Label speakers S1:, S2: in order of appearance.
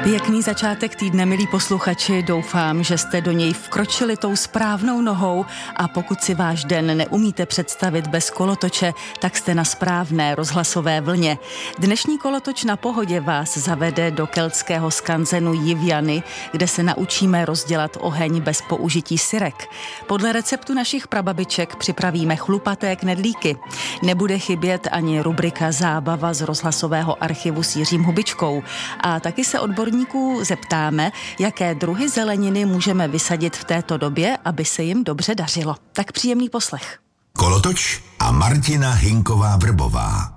S1: Pěkný začátek týdne, milí posluchači, doufám, že jste do něj vkročili tou správnou nohou a pokud si váš den neumíte představit bez kolotoče, tak jste na správné rozhlasové vlně. Dnešní kolotoč na pohodě vás zavede do keltského skanzenu Jivjany, kde se naučíme rozdělat oheň bez použití syrek. Podle receptu našich prababiček připravíme chlupaté knedlíky. Nebude chybět ani rubrika Zábava z rozhlasového archivu s Jiřím Hubičkou. A taky se odborníků zeptáme, jaké druhy zeleniny můžeme vysadit v této době, aby se jim dobře dařilo. Tak příjemný poslech.
S2: Kolotoč a Martina Hinková Vrbová.